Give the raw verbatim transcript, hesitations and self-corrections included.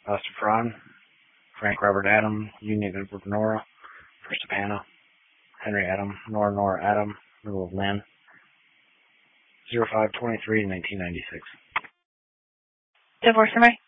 Buster Fraud, Frank Robert Adam, Union Edward Nora, First of Hannah, Henry Adam, Nora Nora Adam, Middle of Lynn, zero five twenty-three nineteen ninety-six. Divorce summary.